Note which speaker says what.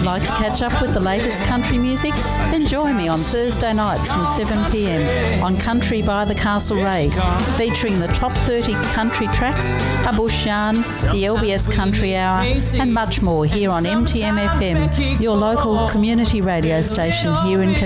Speaker 1: Like to catch up with the latest country music? Then join me on Thursday nights from 7pm on Country by the Castlereagh, featuring the top 30 country tracks, a bush yarn, the LBS Country Hour and much more here on MTM FM, your local community radio station here in Connecticut.